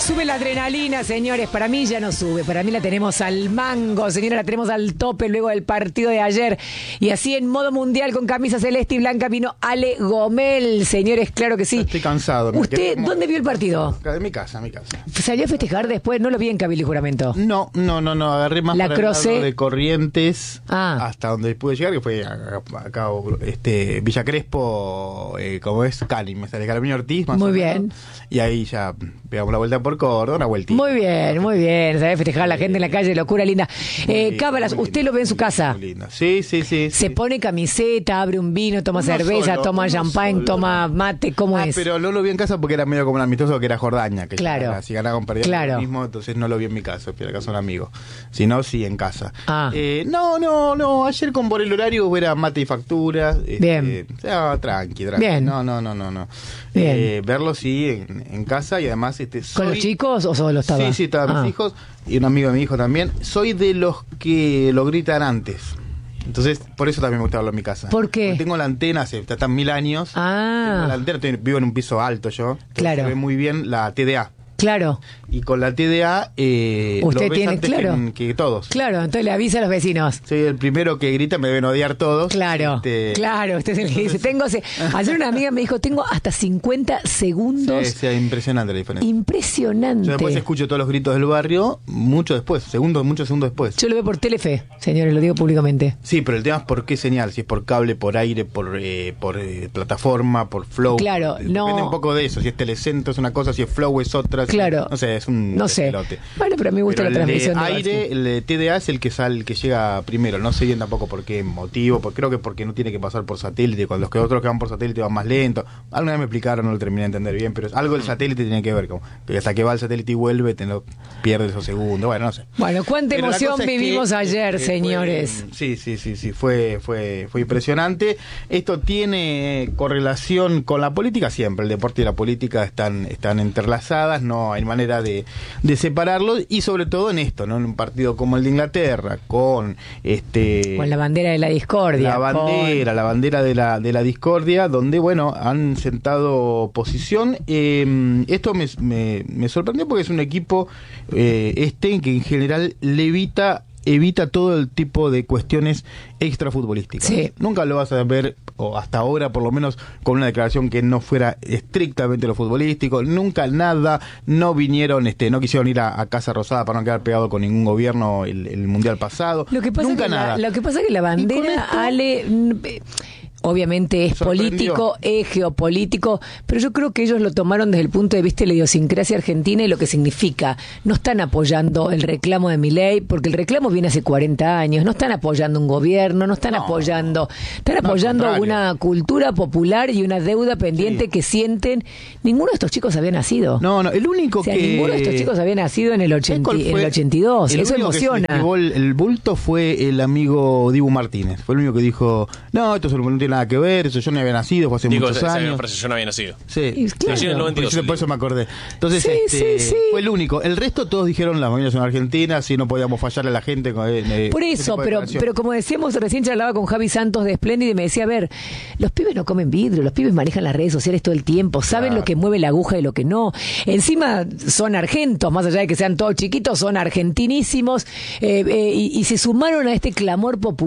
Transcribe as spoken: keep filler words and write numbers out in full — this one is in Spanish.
Sube la adrenalina, señores. Para mí ya no sube. Para mí la tenemos al mango, señora. La tenemos al tope luego del partido de ayer. Y así en modo mundial con camisa celeste y blanca vino Ale Gomel. Señores, claro que sí. Estoy cansado. ¿Usted dónde vio el partido? De mi casa, mi casa. ¿Salió a festejar después? No lo vi en Cabildo y Juramento. No, no, no, no. Agarré más La para Croce. el lado de Corrientes Ah. hasta donde pude llegar, que fue acá, acá este, Villa Crespo, eh, como es Cali, me sale Carmen Ortiz. Más Muy o bien. menos. Y ahí ya pegamos la vuelta por Córdoba, una vueltita. Muy bien, muy bien. Sabe festejar a la gente en la calle, locura linda. Eh, lindo, Cábalas, muy usted lindo, lo ve en su casa. muy lindo. Sí, sí, sí. Se sí. pone camiseta, abre un vino, toma Uno cerveza, solo, toma uno champagne, solo. toma mate. ¿Cómo Ah, es? pero no lo vi en casa porque era medio como un amistoso que era Jordania. Que Claro. ya, si ganaban perdían Claro. lo mismo, entonces no lo vi en mi casa, fui a la casa de un amigo. Si no, sí, en casa. Ah. Eh, no, no, no, ayer con por el horario era mate y facturas. Este, Bien. O sea, tranqui, tranqui. Bien. No, no, no, no. no. Bien. Eh, verlo sí en, en casa y además... este ¿Con soy... los chicos o solo estaba? Sí, sí, estaban Ah. mis hijos y un amigo de mi hijo también. Soy de los que lo gritan antes. Entonces, por eso también me gusta verlo en mi casa. ¿Por qué? Porque tengo la antena, hace están mil años. Ah. Tengo la antena, estoy- vivo en un piso alto yo. entonces Claro. Se ve muy bien la T D A. Claro, Y con la T D A eh, Usted lo ves tiene- antes claro. que, que todos. claro. Entonces le avisa a los vecinos. Soy el primero que grita, me deben odiar todos. Claro, Este, claro. Usted es el que dice, tengo... se- Ayer una amiga me dijo, tengo hasta cincuenta segundos. Sí, sí, impresionante la diferencia. Impresionante. Yo después escucho todos los gritos del barrio, mucho después, segundos, muchos segundos después. Yo lo veo por Telefe, señores, lo digo públicamente. Sí, pero el tema es por qué señal, si es por cable, por aire, por eh, por eh, plataforma, por flow. Claro, Depende no- un poco de eso, si es Telecentro es una cosa, si es flow es otra. si- Claro. no sé, es un No sé. despelote. Bueno, pero a mí me gusta Pero la el de transmisión de aire, Baxi. el de T D A es el que sale, el que llega primero. No sé bien tampoco por qué motivo, porque creo que porque no tiene que pasar por satélite, cuando los que otros que van por satélite van más lento. Alguna vez me explicaron, no lo terminé de entender bien, pero algo del satélite tiene que ver, como que hasta que va el satélite y vuelve, te lo pierde esos segundos. Bueno, no sé. Bueno, cuánta Pero la emoción cosa es que, vivimos ayer, eh, señores. fue- sí, sí, sí, sí, fue, fue, fue impresionante. Esto tiene correlación con la política siempre. El deporte y la política están, están entrelazadas, no hay manera de, de separarlos, y sobre todo en esto, ¿no? En un partido como el de Inglaterra, con este Con la bandera de la discordia. la bandera, la bandera de la, de la discordia, donde, bueno, han sentado posición. Eh, esto me, me, me sorprendió porque es un equipo eh, este que en general le evita evita todo el tipo de cuestiones extrafutbolísticas. Sí. Nunca lo vas a ver, o hasta ahora por lo menos, con una declaración que no fuera estrictamente lo futbolístico. Nunca nada, no vinieron, este, no quisieron ir a, a Casa Rosada para no quedar pegado con ningún gobierno el, el mundial pasado. Lo que pasa Nunca que la- nada. lo que pasa es que la Y bandera, con esto- Ale, mm, eh, obviamente es Sorprendió. político, es geopolítico, pero yo creo que ellos lo tomaron desde el punto de vista de la idiosincrasia argentina y lo que significa. No están apoyando el reclamo de Milei, porque el reclamo viene hace cuarenta años. No están apoyando un gobierno, no están No. apoyando, están No, al apoyando contrario. una cultura popular y una deuda pendiente Sí. que sienten. Ninguno de estos chicos había nacido. No, no, el único O sea, que... ninguno de estos chicos había nacido en el, ¿Sabes ochenta, cuál en fue? el ochenta y dos. El Eso único que se le emociona. esquivó el, el bulto fue el amigo Dibu Martínez. Fue el único que dijo, no, esto no tiene nada que ver, eso yo no había nacido, fue hace Digo, muchos esa, esa años. frase, yo no había nacido. Sí, Y claro. Nací en el noventa y dos, Por eso- el por eso Dibu. me acordé. Entonces, Sí, este, sí, sí. fue el único. El resto todos dijeron, las familias son argentinas, si no podíamos fallarle a la gente. con, eh, eh, Por ese eso, tipo de pero, declaración. pero como decíamos, recién charlaba con Javi Santos de Splendid y me decía, a ver, los pibes no comen vidrio, los pibes manejan las redes sociales todo el tiempo, saben Claro. lo que mueve la aguja y lo que no. Encima son argentos, más allá de que sean todos chiquitos, son argentinísimos, eh, eh, y, y se sumaron a este clamor popular.